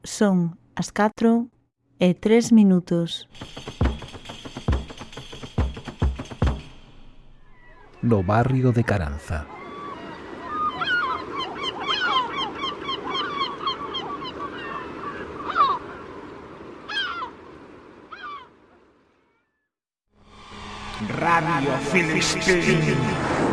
Son as 4:03. No barrio de Caranza. Radio Filistín.